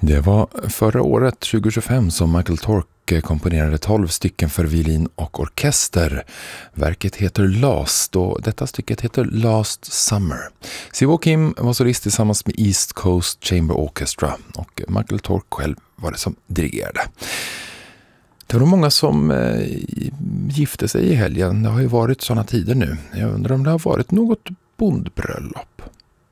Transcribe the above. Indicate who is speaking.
Speaker 1: Det var förra året, 2025, som Michael Torke komponerade 12 stycken för violin och orkester. Verket heter Last och detta stycket heter Last Summer. Siwo Kim var solist tillsammans med East Coast Chamber Orchestra och Michael Torke själv var det som dirigerade. Det var många som gifte sig i helgen. Det har ju varit sådana tider nu. Jag undrar om det har varit något bondbröllop.